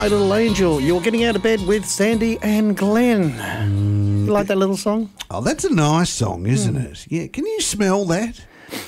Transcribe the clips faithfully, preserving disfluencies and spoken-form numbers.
Hey, little angel, you're getting out of bed with Sandy and Glenn. Mm. You like that little song? Oh, that's a nice song, isn't mm. it? Yeah. Can you smell that?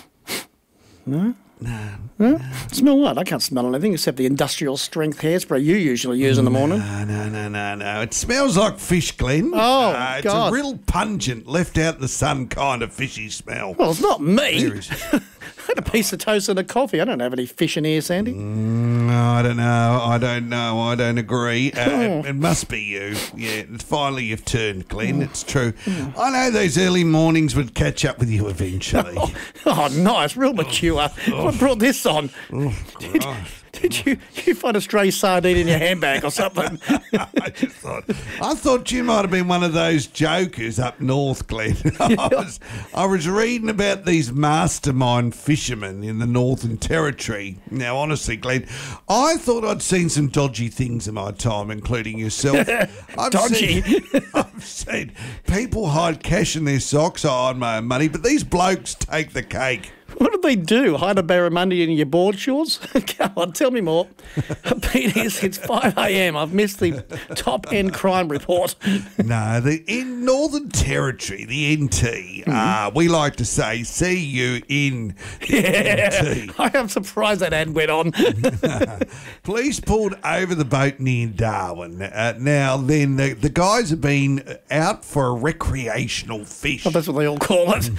No. No. no. no. Smell what? I can't smell anything except the industrial strength hairspray you usually use in the morning. No, no, no, no, no. It smells like fish, Glenn. Oh, uh, It's God. a real pungent, left out in the sun kind of fishy smell. Well, it's not me. There is. I had a piece of toast and a coffee. I don't have any fish in here, Sandy. Mm, I don't know. I don't know. I don't agree. Uh, oh. it, it must be you. Yeah, finally you've turned, Glenn. Oh. It's true. Oh. I know those early mornings would catch up with you eventually. Oh, oh nice. Real mature. Oh. What brought this on? Oh, did, did you you find a stray sardine in your handbag or something? I just thought I thought you might have been one of those jokers up north, Glenn. I was I was reading about these mastermind fishermen in the Northern Territory. Now, honestly, Glenn, I thought I'd seen some dodgy things in my time, including yourself. I've Dodgy? Seen, I've seen people hide cash in their socks, I hide my own money, but these blokes take the cake. What did they do? Hide a barramundi in your board shorts? Come on, tell me more. I've been here since five a.m. I've missed the top-end crime report. No, the in Northern Territory, the N T, mm-hmm. uh, we like to say, see you in the yeah, N T. I am surprised that ad went on. Police pulled over the boat near Darwin. Uh, now, then, the, the guys have been out for a recreational fish. Oh, that's what they all call it.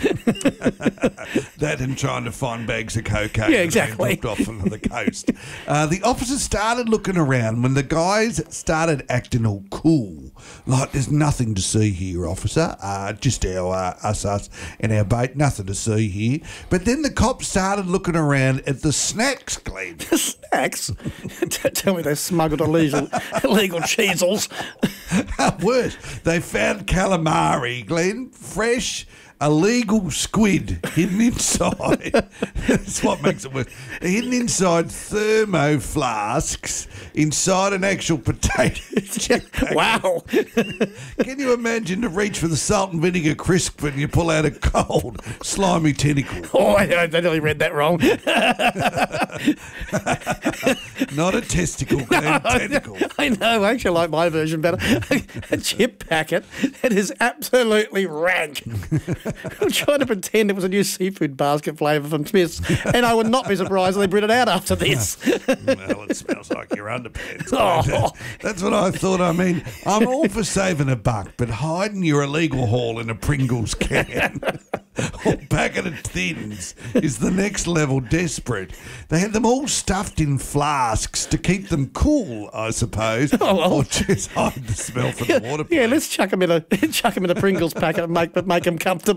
That and trying to find bags of cocaine. Yeah, exactly. Dropped off on the coast. Uh, the officers started looking around when the guys started acting all cool. Like, there's nothing to see here, officer. Uh, just our uh, us, us, and our boat. Nothing to see here. But then the cops started looking around at the snacks, Glenn. The snacks? Tell me they smuggled illegal, illegal cheesels. Worse, they found calamari, Glenn, fresh. Illegal squid hidden inside. That's what makes it worse. They're hidden inside thermo flasks inside an actual potato chip packet. Wow. Can you imagine to reach for the salt and vinegar crisp and you pull out a cold, slimy tentacle? Oh, I, I nearly read that wrong. Not a testicle, Glenn, no, tentacle. I know. I actually like my version better. A chip packet that is absolutely rank. I'm trying to pretend it was a new seafood basket flavour from Smith's, and I would not be surprised if they bring it out after this. Well, it smells like your underpants. Oh. That's what I thought. I mean, I'm all for saving a buck, but hiding your illegal haul in a Pringles can or packet of tins is the next level desperate. They had them all stuffed in flasks to keep them cool, I suppose, oh, well. or just hide the smell from the water. Yeah, let's chuck them in a chuck them in a Pringles packet and make but make them comfortable.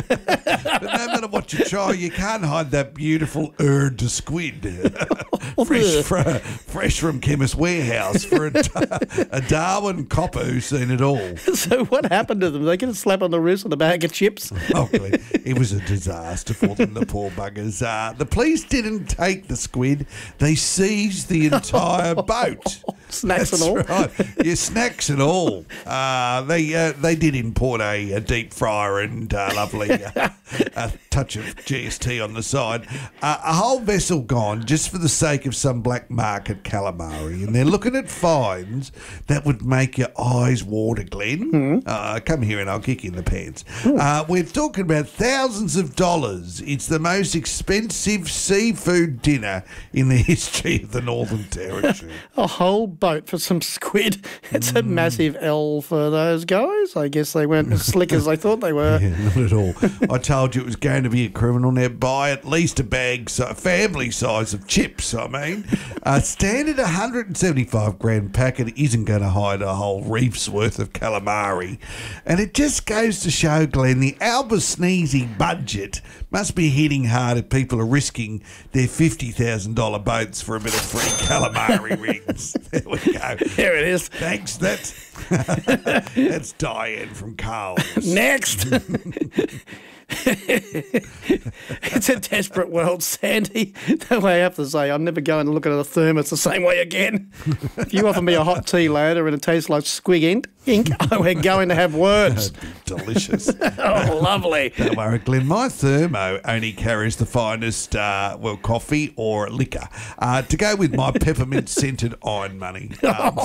But no matter what you try, you can't hide that beautiful erd to squid. fresh, fr- fresh from Chemist Warehouse for a, a Darwin copper who's seen it all. So what happened to them? They get a slap on the wrist and a bag of chips? Oh, it was a disaster for them, the poor buggers. Uh, the police didn't take the squid. They seized the entire boat. Snacks That's and all? Right. Yeah, snacks and all. Uh, they uh, they did import a, a deep fryer and uh, lovely uh, a touch of G S T on the side. Uh, a whole vessel gone just for the sake of some black market calamari. And they're looking at fines that would make your eyes water, Glenn. Mm. Uh, come here and I'll kick you in the pants. Uh, we're talking about thousands of dollars. It's the most expensive seafood dinner in the history of the Northern Territory. A whole boat for some squid. It's a massive L for those guys. I guess they weren't as slick as they thought they were. Yeah, not at all. I told you it was going to be a criminal. Now buy at least a bag, so family size of chips, I mean. A standard one hundred seventy-five gram packet isn't going to hide a whole reef's worth of calamari. And it just goes to show, Glenn, the Alba Sneezy budget must be hitting hard if people are risking their fifty thousand dollars boats for a bit of free calamari rings. There we go. There it is. Thanks. That's, that's Diane from Carl's. Next. It's a desperate world, Sandy. That way I have to say, I'm never going to look at a thermos the same way again. If you offer me a hot tea later and it tastes like squig ink, ink we're going to have words. Delicious. Oh, lovely. Don't worry, Glenn. My thermo only carries the finest, uh, well, coffee or liquor. Uh, to go with my peppermint-scented iron money. Um,